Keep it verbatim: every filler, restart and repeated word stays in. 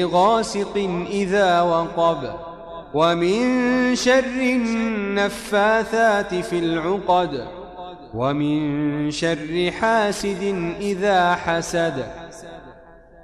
غاسق إذا وقب ومن شر النفاثات في العقد ومن شر حاسد إذا حسد